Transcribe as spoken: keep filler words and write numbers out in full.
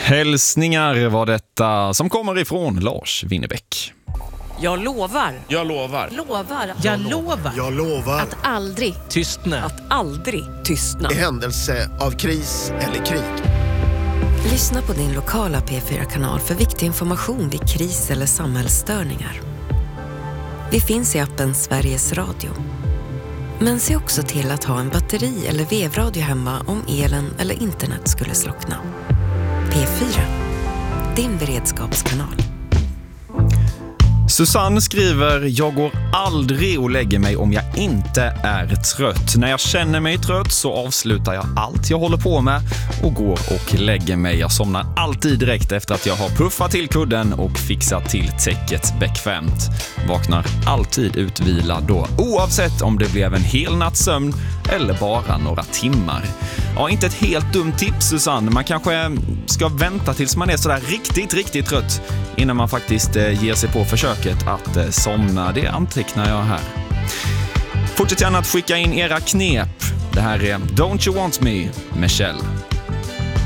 Hälsningar var detta som kommer ifrån Lars Winnerbäck. Jag lovar. Jag lovar. Lovar. Jag lovar. Jag lovar. Att aldrig Tystna. Att aldrig tystna. I händelse av kris eller krig. Lyssna på din lokala P fyra-kanal för viktig information vid kris eller samhällsstörningar. Vi finns i appen Sveriges Radio. Men se också till att ha en batteri- eller vevradio hemma om elen eller internet skulle slockna. P fyra, din beredskapskanal. Susanne skriver: jag går aldrig och lägger mig om jag inte är trött. När jag känner mig trött så avslutar jag allt jag håller på med och går och lägger mig. Jag somnar alltid direkt efter att jag har puffat till kudden och fixat till täcket bekvämt. Vaknar alltid utvilad då, oavsett om det blev en hel natts sömn eller bara några timmar. Ja, inte ett helt dumt tips, Susanne. Man kanske ska vänta tills man är sådär riktigt, riktigt trött innan man faktiskt eh, ger sig på försöket att eh, somna. Det antecknar jag här. Fortsätt gärna att skicka in era knep. Det här är Don't You Want Me med Kjell.